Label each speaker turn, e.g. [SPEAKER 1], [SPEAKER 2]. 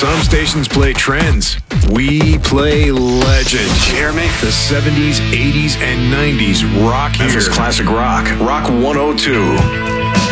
[SPEAKER 1] Some stations play trends. We play legends.
[SPEAKER 2] Did you hear me?
[SPEAKER 1] The 70s, 80s, and 90s rock here.
[SPEAKER 2] Memphis Classic Rock. Rock 102.